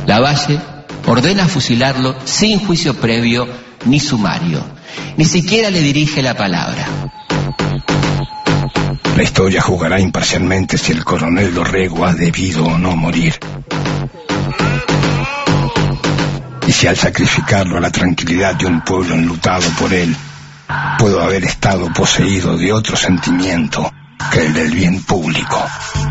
Lavalle ordena fusilarlo sin juicio previo ni sumario. Ni siquiera le dirige la palabra. La historia jugará imparcialmente si el coronel Dorrego ha debido o no morir. Y si al sacrificarlo a la tranquilidad de un pueblo enlutado por él, puedo haber estado poseído de otro sentimiento que el del bien público.